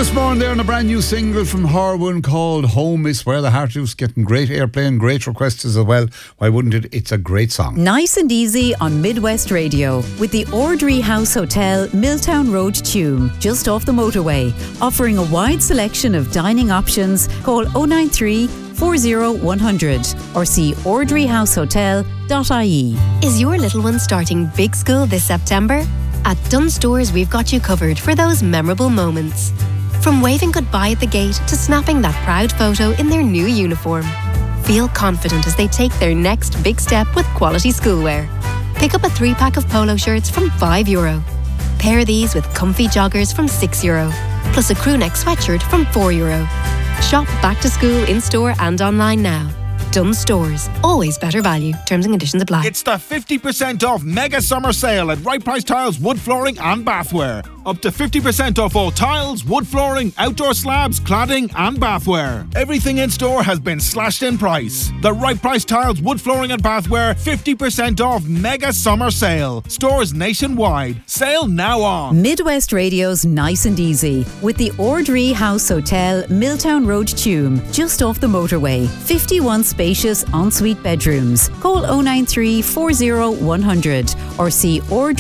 Nicholas Bourne there on a brand new single from Harwin called Home Is Where the Heart Is, getting great airplay and great requests as well. Why wouldn't it? It's a great song. Nice and easy on Midwest Radio with the Ordry House Hotel, Milltown Road, Tuam, just off the motorway. Offering a wide selection of dining options. Call 093 40 100 or see ordryhousehotel.ie. Is your little one starting big school this September? At Dunnes Stores, we've got you covered for those memorable moments. From waving goodbye at the gate to snapping that proud photo in their new uniform. Feel confident as they take their next big step with quality schoolwear. Pick up a 3-pack of polo shirts from €5. Pair these with comfy joggers from €6, plus a crew neck sweatshirt from €4. Shop back to school in-store and online now. Dunnes Stores. Always better value. Terms and conditions apply. It's the 50% off mega summer sale at Right Price Tiles, Wood Flooring and Bathware. Up to 50% off all tiles, wood flooring, outdoor slabs, cladding and bathware. Everything in store has been slashed in price. The Right Price Tiles, Wood Flooring and Bathware 50% off mega summer sale. Stores nationwide. Sale now on. Midwest Radio's Nice and Easy with the Ordry House Hotel, Milltown Road, Tuam, just off the motorway. 51 spacious ensuite bedrooms. Call 093 40 100 or see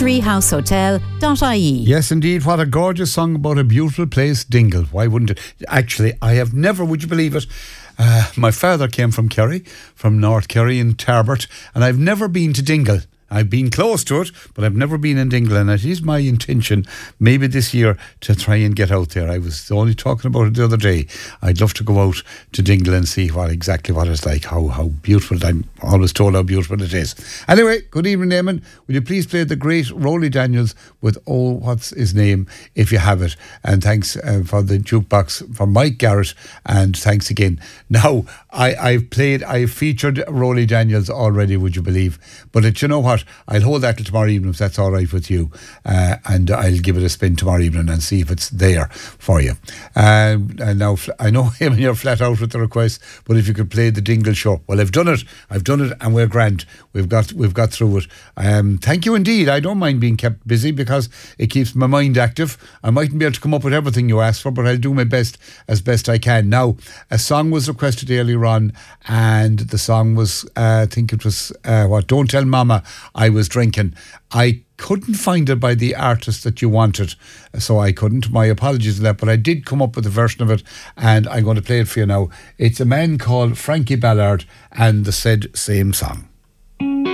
ordryhousehotel.ie. Yes, indeed. What a gorgeous song about a beautiful place, Dingle. Why wouldn't it? Actually, I have never, would you believe it? My father came from Kerry, from North Kerry in Tarbert, and I've never been to Dingle. I've been close to it, but I've never been in Dingle, and it is my intention, maybe this year, to try and get out there. I was only talking about it the other day. I'd love to go out to Dingle and see exactly what it's like, how beautiful. I'm always told how beautiful it is. Anyway, good evening, Eamon. Will you please play the great Rolly Daniels with Oh, What's His Name, if you have it. And thanks for the jukebox for Mike Garrett, and thanks again. Now, I've featured Rolly Daniels already, would you believe? But you know what? I'll hold that till tomorrow evening if that's all right with you, and I'll give it a spin tomorrow evening and see if it's there for you. And now I know you're flat out with the request, but if you could play the Dingle Show. Well, I've done it, and we're grand. We've got through it. Thank you indeed. I don't mind being kept busy because it keeps my mind active. I mightn't be able to come up with everything you asked for, but I'll do my best as best I can. Now, a song was requested earlier on, and the song was, I think it was, Don't Tell Mama I Was Drinking. I couldn't find it by the artist that you wanted, so I couldn't. My apologies for that, but I did come up with a version of it, and I'm going to play it for you now. It's a man called Frankie Ballard and the said same song.